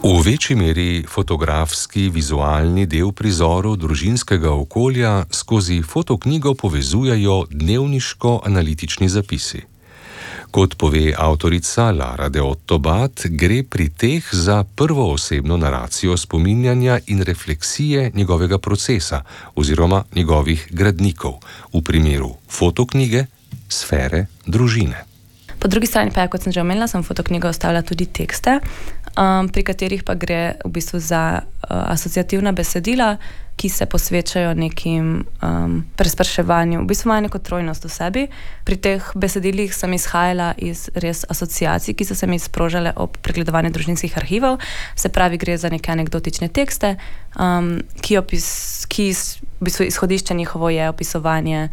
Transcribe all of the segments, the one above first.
V večji meri fotografski, vizualni del prizorov družinskega okolja skozi fotoknjigo povezujejo dnevniško-analitični zapisi. Kot pove avtorica Lara de Otto-Bat, gre pri teh za prvoosebno naracijo spominjanja in refleksije njegovega procesa oziroma njegovih gradnikov, v primeru fotoknjige, sfere, družine. Po drugi strani pa, kot sem že omenila, sem v fotoknjigo ostavila tudi tekste, pri katerih pa gre v bistvu za asociativna besedila, ki se posvečajo nekim prespraševanju. V bistvu imajo neko trojnost v sebi. Pri teh besedilih sem izhajala iz res asociacij, ki so se mi sprožale ob pregledovanju družinskih arhivov. Se pravi, gre za neke anekdotične tekste, ki v bistvu izhodišče njihovo je opisovanje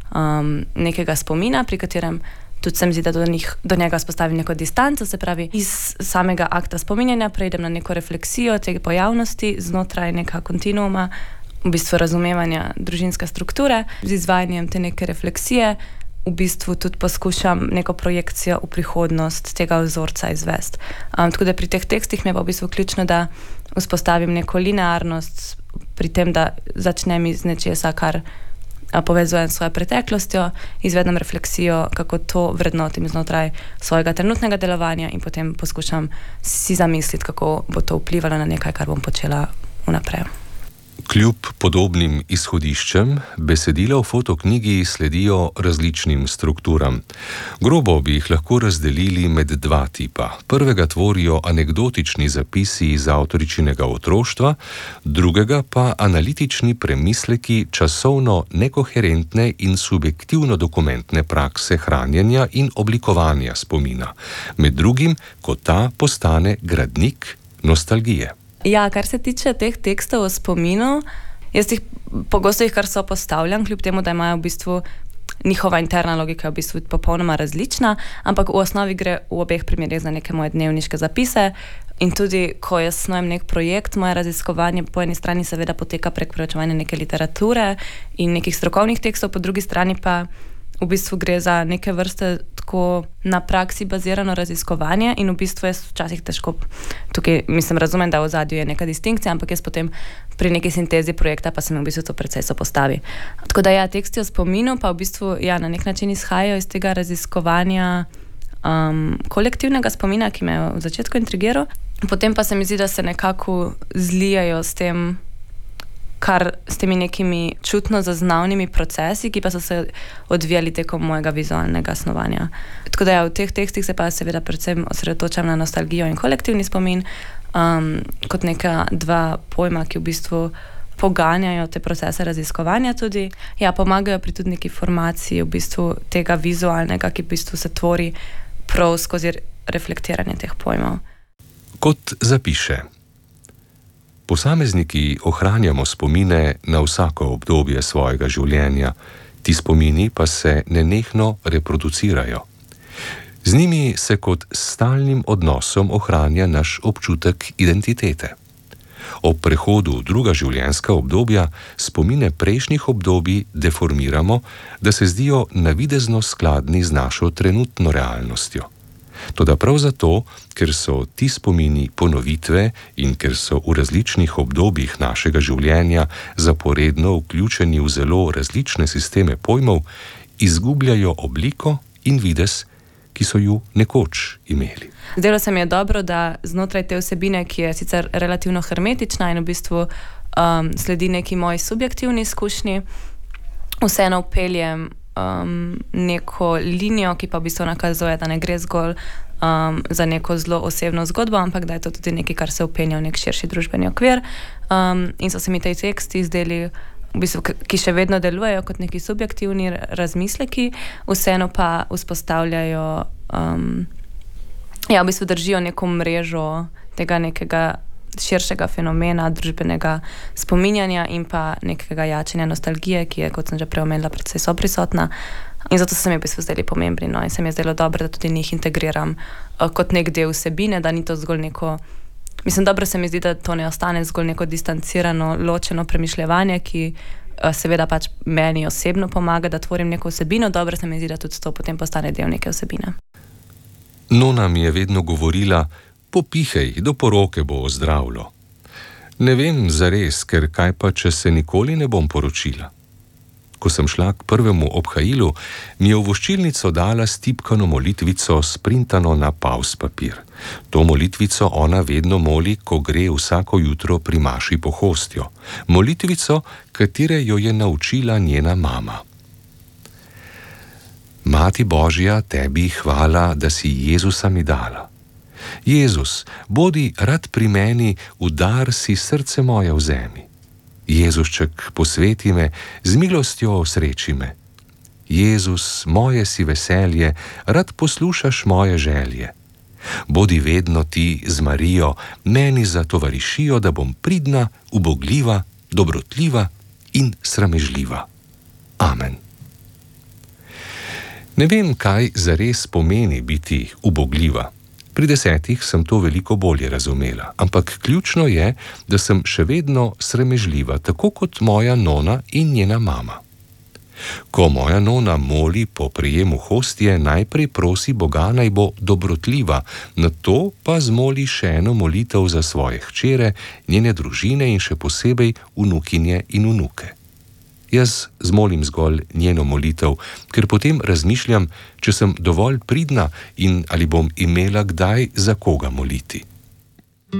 nekega spomina, pri katerem tudi se mi zdi, da do njega spostavim neko distanco, se pravi, iz samega akta spominjanja preidem na neko refleksijo te pojavnosti znotraj neka kontinuuma, v bistvu razumevanja družinske strukture. Z izvajanjem te neke refleksije v bistvu tudi poskušam neko projekcijo v prihodnost tega vzorca izvesti. Tako da pri teh tekstih mi je pa v bistvu ključno, da vzpostavim neko linearnost pri tem, da začnem iz nečesa, kar povezujem s svojo preteklostjo, izvedem refleksijo, kako to vrednotim znotraj svojega trenutnega delovanja in potem poskušam si zamisliti, kako bo to vplivalo na nekaj, kar bom počela vnaprej. Kljub podobnim izhodiščem, besedila v fotoknjigi sledijo različnim strukturam. Grobo bi jih lahko razdelili med dva tipa. Prvega tvorijo anekdotični zapisi iz avtoričinega otroštva, drugega pa analitični premisleki časovno nekoherentne in subjektivno dokumentne prakse hranjenja in oblikovanja spomina. Med drugim, ko ta postane gradnik nostalgije. Ja, kar se tiče teh tekstov o spominu, jaz pogosto jih kar sopostavljam, kljub temu, da imajo v bistvu njihova interna logika v bistvu popolnoma različna, ampak v osnovi gre v obeh primerih za neke moje dnevniške zapise in tudi, ko jaz snujem nek projekt, moje raziskovanje po eni strani seveda poteka prek preučevanja neke literature in nekih strokovnih tekstov, po drugi strani pa v bistvu gre za neke vrste tako na praksi bazirano raziskovanje in v bistvu jaz včasih težko tukaj, razumem, da v ozadju je neka distinkcija, ampak jaz potem pri neki sintezi projekta pa se mi v bistvu to precej sopostavi. Tako da ja, teksti o spominu pa v bistvu ja, na nek način izhajajo iz tega raziskovanja kolektivnega spomina, ki me je v začetku intrigiral. Potem pa se mi zdi, da se nekako zlijajo s temi nekimi čutno zaznavnimi procesi, ki pa so se odvijali tekom mojega vizualnega snovanja. Tako da ja, v teh tekstih se pa seveda predvsem osredotočam na nostalgijo in kolektivni spomin, kot neka dva pojma, ki v bistvu poganjajo te procese raziskovanja tudi. Ja, pomagajo pri tudi neki formaciji v bistvu tega vizualnega, ki v bistvu se tvori prav skozi reflektiranje teh pojmov. Kot zapiše: posamezniki ohranjamo spomine na vsako obdobje svojega življenja, ti spomini pa se nenehno reproducirajo. Z njimi se kot stalnim odnosom ohranja naš občutek identitete. Ob prehodu v druga življenjska obdobja spomine prejšnjih obdobij deformiramo, da se zdijo navidezno skladni z našo trenutno realnostjo. Toda prav zato, ker so ti spomini ponovitve in ker so v različnih obdobjih našega življenja zaporedno vključeni v zelo različne sisteme pojmov, izgubljajo obliko in videz, ki so ju nekoč imeli. Zdelo se mi je dobro, da znotraj te vsebine, ki je sicer relativno hermetična in v bistvu sledi neki moji subjektivni izkušnji, vseeno vpeljem neko linijo, ki pa v bistvu nakazuje, da ne gre zgolj za neko zelo osebno zgodbo, ampak da je to tudi nekaj, kar se vpenja v nek širši družbeni okvir. In so se mi te teksti zdeli, v bistvu, ki še vedno delujejo kot neki subjektivni razmisleki, vseeno pa vzpostavljajo, v bistvu držijo neko mrežo tega nekega širšega fenomena družbenega spominjanja in pa nekega jačanja nostalgije, ki je, kot sem že prej omenila, precej soprisotna. In zato so se mi v bistvu zdeli pomembni, in se mi je zdelo dobro, da tudi njih integriram kot nek del vsebine, da ni to zgolj neko... dobro se mi zdi, da to ne ostane zgolj neko distancirano, ločeno premišljevanje, ki seveda pač meni osebno pomaga, da tvorim neko vsebino. Dobro se mi zdi, da tudi to potem postane del neke vsebine. Nona mi je vedno govorila: popihej, do poroke bo ozdravilo. Ne vem zares, ker kaj pa, če se nikoli ne bom poročila. Ko sem šla k prvemu obhajilu, mi je v voščilnico dala stipkano molitvico sprintano na pavs papir. To molitvico ona vedno moli, ko gre vsako jutro pri maši pohostjo. Molitvico, katere jo je naučila njena mama. Mati Božja, tebi hvala, da si Jezusa mi dala. Jezus, bodi rad pri meni, udar si srce moje vzemi. Jezušček, posveti me, z milostjo osreči me. Jezus, moje si veselje, rad poslušaš moje želje. Bodi vedno ti z Marijo, meni za tovarišijo, da bom pridna, ubogljiva, dobrotljiva in sramežljiva. Amen. Ne vem, kaj zares pomeni biti ubogljiva. Pri 10 sem to veliko bolje razumela, ampak ključno je, da sem še vedno sramežljiva, tako kot moja nona in njena mama. Ko moja nona moli po prijemu hostije, najprej prosi Boga, naj bo dobrotljiva, nato pa zmoli še eno molitev za svoje hčere, njene družine in še posebej vnukinje in vnuke. Jaz zmolim zgolj njeno molitev, ker potem razmišljam, če sem dovolj pridna in ali bom imela kdaj za koga moliti.